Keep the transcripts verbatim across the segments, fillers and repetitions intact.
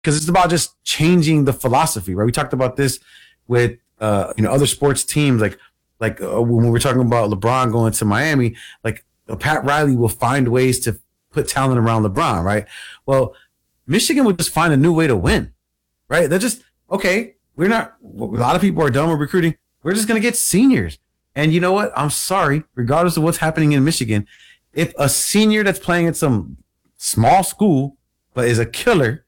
because it's about just changing the philosophy, right? We talked about this with uh, you know other sports teams, like like uh, when we were talking about LeBron going to Miami, like uh, Pat Riley will find ways to put talent around LeBron, right? Well, Michigan would just find a new way to win, right? They're just okay. We're not. A lot of people are done with recruiting. We're just gonna get seniors, and you know what? I'm sorry, regardless of what's happening in Michigan, if a senior that's playing at some small school but is a killer,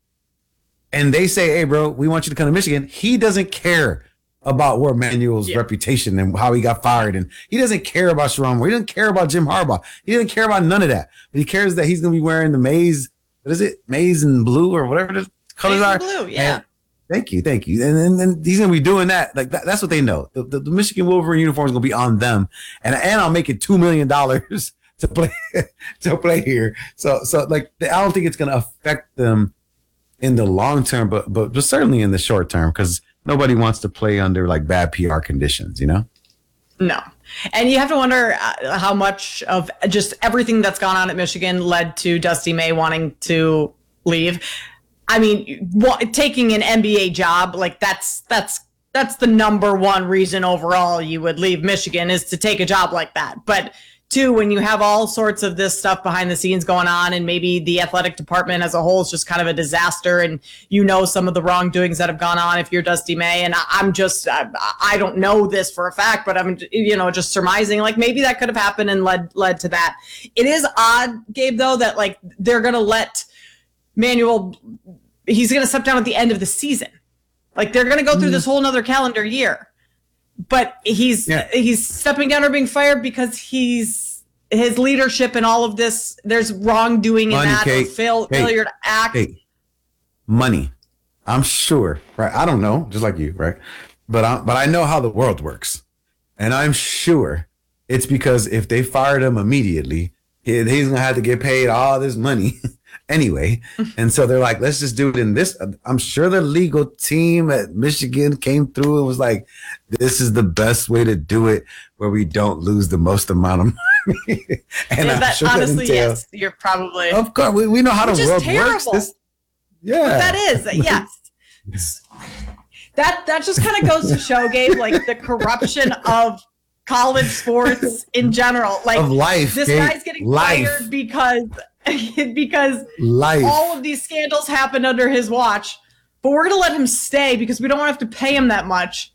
and they say, hey, bro, we want you to come to Michigan, he doesn't care about Warde Manuel's yeah. reputation and how he got fired. And he doesn't care about Sharon Moore. He doesn't care about Jim Harbaugh. He doesn't care about none of that. But he cares that he's going to be wearing the maize, what is it? Maize and blue or whatever the colors maize are. And blue, yeah. And thank you, thank you. And then and, and he's going to be doing that. Like that, that's what they know. The, the, the Michigan Wolverine uniform is going to be on them. And, and I'll make it two million dollars to play to play here. So so like I don't think it's going to affect them in the long term, but but but certainly in the short term, because nobody wants to play under like bad P R conditions, you know? No. And you have to wonder uh, how much of just everything that's gone on at Michigan led to Dusty May wanting to leave. I mean, w- taking an N B A job, like that's that's that's the number one reason overall you would leave Michigan, is to take a job like that. But two, when you have all sorts of this stuff behind the scenes going on, and maybe the athletic department as a whole is just kind of a disaster, and you know some of the wrongdoings that have gone on if you're Dusty May, and I, I'm just, I, I don't know this for a fact, but I'm, you know, just surmising, like maybe that could have happened and led led to that. It is odd, Gabe, though, that like they're going to let Manuel, he's going to step down at the end of the season. Like they're going to go through this whole nother calendar year. But he's yeah. he's stepping down or being fired because he's his leadership and all of this. There's wrongdoing in money, that, Kate, or fail, Kate, failure to act. Kate. Money, I'm sure, right? I don't know, just like you, right? But I but I know how the world works, and I'm sure it's because if they fired him immediately, he, he's gonna have to get paid all this money anyway. And so they're like, let's just do it in this. I'm sure the legal team at Michigan came through and was like, this is the best way to do it where we don't lose the most amount of money. And is that, sure honestly, that yes, you're probably. Of course, we, we know how Which the is world terrible. works. This, yeah. But that is, yes. that, that just kind of goes to show, Gabe, like the corruption of college sports in general. Like of life. This Gabe. guy's getting life. fired because because life. all of these scandals happened under his watch, but we're going to let him stay because we don't want to have to pay him that much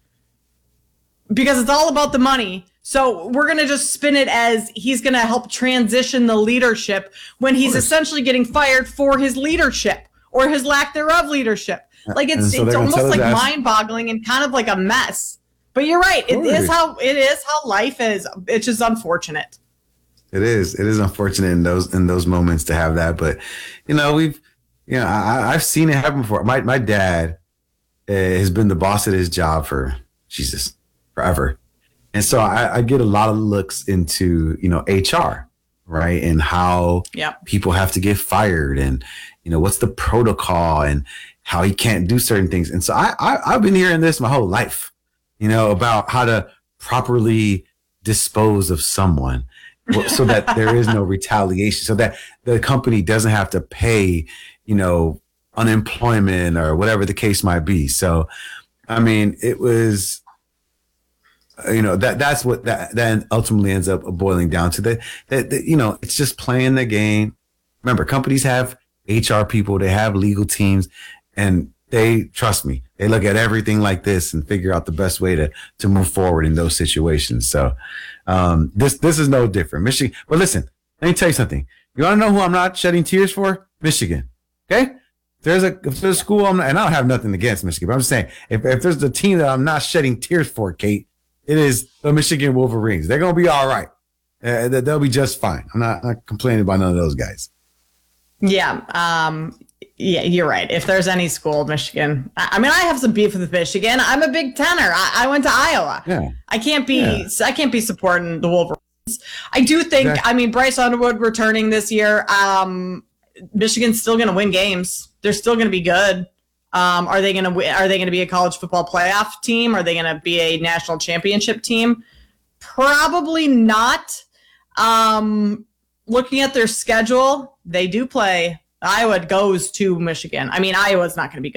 because it's all about the money. So we're going to just spin it as he's going to help transition the leadership when he's essentially getting fired for his leadership or his lack thereof leadership. Like it's so it's almost like ass- mind-boggling and kind of like a mess. But you're right. It is how it is how life is. It's just unfortunate. It is. It is unfortunate in those in those moments to have that, but you know we've, you know, I, I've seen it happen before. My my dad uh, has been the boss at his job for Jesus forever, and so I, I get a lot of looks into you know H R, right, and how yep. people have to get fired, and you know what's the protocol, and how he can't do certain things. And so I, I I've been hearing this my whole life, you know, about how to properly dispose of someone, so that there is no retaliation, so that the company doesn't have to pay, you know, unemployment or whatever the case might be. So, I mean, it was, you know, that that's what that then ultimately ends up boiling down to. That, that, that, you know, it's just playing the game. Remember, companies have H R people, they have legal teams, and they, trust me, they look at everything like this and figure out the best way to to move forward in those situations. So um, this this is no different. Michigan. But listen, let me tell you something. You want to know who I'm not shedding tears for? Michigan. Okay? There's a if there's a school, I'm not, and I don't have nothing against Michigan, but I'm just saying, if, if there's a team that I'm not shedding tears for, Kate, it is the Michigan Wolverines. They're going to be all right. Uh, they'll be just fine. I'm not, not complaining about none of those guys. Yeah. Um, yeah, you're right. If there's any school, Michigan. I, I mean, I have some beef with Michigan. I'm a Big Tenner. I, I went to Iowa. Yeah. I can't be. Yeah. I can't be supporting the Wolverines. I do think. Exactly. I mean, Bryce Underwood returning this year. Um, Michigan's still going to win games. They're still going to be good. Um, are they going to Are they going to be a college football playoff team? Are they going to be a national championship team? Probably not. Um, looking at their schedule, they do play Iowa goes to Michigan. I mean, Iowa's not going to be good.